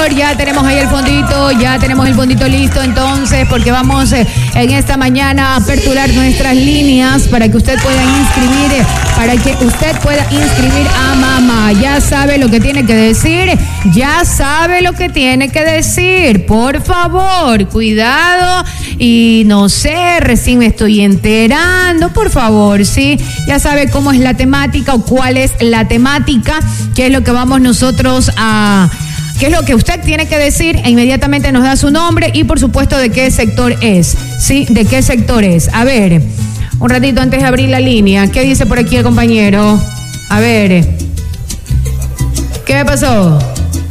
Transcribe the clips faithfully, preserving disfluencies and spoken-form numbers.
favor, ya tenemos ahí el fondito, ya tenemos el fondito listo entonces, porque vamos eh, en esta mañana a aperturar nuestras líneas para que usted pueda inscribir, eh, para que usted pueda inscribir a mamá. Ya sabe lo que tiene que decir, ya sabe lo que tiene que decir. Por favor, cuidado y no sé, recién me estoy enterando, por favor, ¿sí? Ya sabe cómo es la temática o cuál es la temática, qué es lo que vamos nosotros a... qué es lo que usted tiene que decir e inmediatamente nos da su nombre y por supuesto de qué sector es, ¿sí? De qué sector es. A ver, un ratito antes de abrir la línea, ¿qué dice por aquí el compañero? A ver, ¿qué me pasó?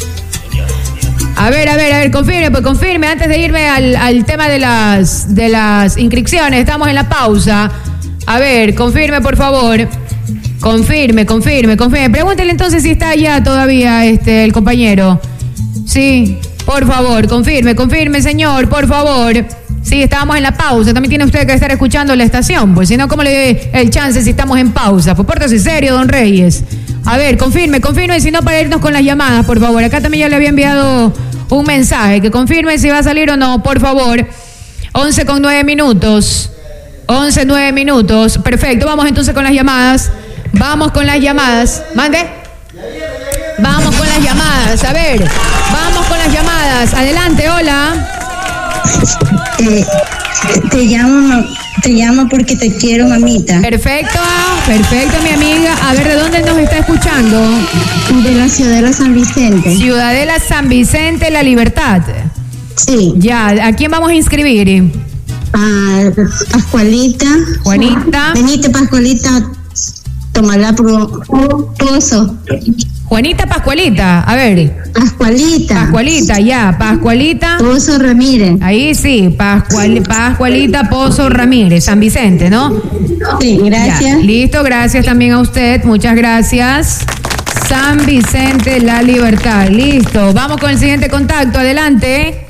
A ver, a ver, a ver, confirme, pues confirme, antes de irme al, al tema de las, de las inscripciones, estamos en la pausa. A ver, confirme, por favor. Confirme, confirme, confirme. Pregúntele entonces si está allá todavía este, el compañero. Sí, por favor, confirme, confirme, señor, por favor. Sí, estábamos en la pausa. También tiene usted que estar escuchando la estación, pues si no, ¿cómo le doy el chance si estamos en pausa? Pues pórtese serio, don Reyes. A ver, confirme, confirme, si no, para irnos con las llamadas, por favor. Acá también ya le había enviado un mensaje, que confirme si va a salir o no, por favor. once con nueve minutos. once, nueve minutos. Perfecto, vamos entonces con las llamadas. Vamos con las llamadas. ¿Mande? Vamos con las llamadas. A ver, vamos con las llamadas. Adelante, hola. Eh, te llamo, te llamo porque te quiero, mamita. Perfecto, perfecto, mi amiga. A ver, ¿de dónde nos está escuchando? De la Ciudadela San Vicente. Ciudadela San Vicente, La Libertad. Sí. Ya, ¿a quién vamos a inscribir? A Pascualita. Juanita. Venite, Pascualita. Tomarla por Pozo. Juanita Pascualita, a ver. Pascualita. Pascualita, ya, Pascualita. Pozo Ramírez. Ahí sí, Pascual, Pascualita Pozo Ramírez, San Vicente, ¿no? Sí, gracias. Ya, listo, gracias también a usted, muchas gracias. San Vicente, La Libertad, listo. Vamos con el siguiente contacto, adelante.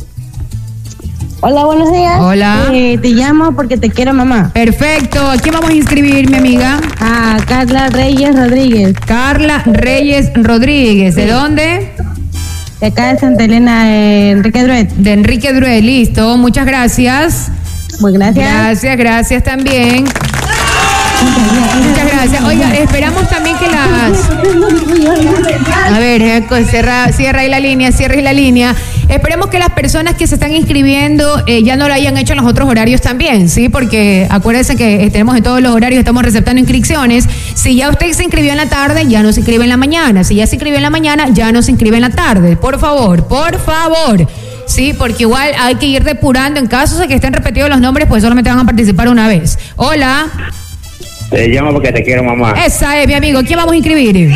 Hola, buenos días. Hola. Eh, te llamo porque te quiero, mamá. Perfecto. ¿A quién vamos a inscribir, mi amiga? A Carla Reyes Rodríguez. Carla Reyes Rodríguez. ¿De Sí. dónde? De acá de Santa Elena, eh, Enrique Druet. De Enrique Druet. Listo. Muchas gracias. Muy gracias. Gracias, gracias también. Muchas gracias. Oiga, esperamos también que las... A ver, eh, cierra, cierra ahí la línea, cierra ahí la línea. Esperemos que las personas que se están inscribiendo eh, ya no lo hayan hecho en los otros horarios también, ¿sí? Porque acuérdense que tenemos en todos los horarios, estamos receptando inscripciones. Si ya usted se inscribió en la tarde, ya no se inscribe en la mañana. Si ya se inscribió en la mañana, ya no se inscribe en la tarde. Por favor, por favor. Sí, porque igual hay que ir depurando. En caso de que estén repetidos los nombres, pues solamente van a participar una vez. Hola. Te llamo porque te quiero, mamá. Esa es, mi amigo. ¿Quién vamos a inscribir?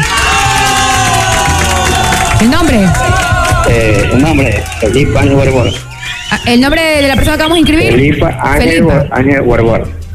¿El nombre? Eh, un nombre, Felipe Ángel Huerbor. ¿El nombre de la persona que vamos a inscribir? Felipe Ángel Ángel Huerbor.